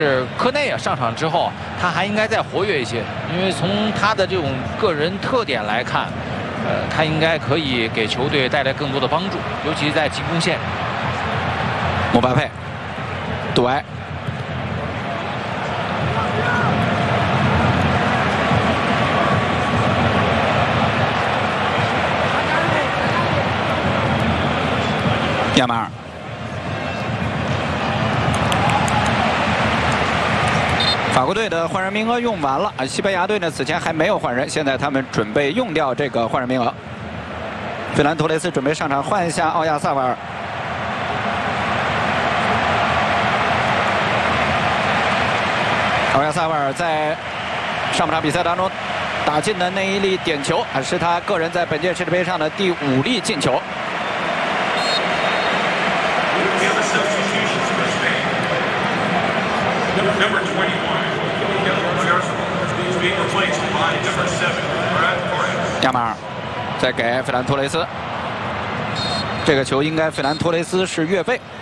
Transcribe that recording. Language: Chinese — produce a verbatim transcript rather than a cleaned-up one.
是科内啊上场之后，他还应该再活跃一些，因为从他的这种个人特点来看，呃，他应该可以给球队带来更多的帮助，尤其是在进攻线。 姆巴佩，杜埃。 亚马尔，法国队的换人名额用完了，西班牙队呢此前还没有换人，现在他们准备用掉这个换人名额。费兰托雷斯准备上场换一下奥亚萨瓦尔。奥亚萨瓦尔在上半场比赛当中打进的那一粒点球，啊，是他个人在本届世界杯上的第五粒进球。 Number twenty-one, is being replaced by number seven, Brad Torres. 亚马尔再给费兰托雷斯，这个球应该费兰托雷斯是越位。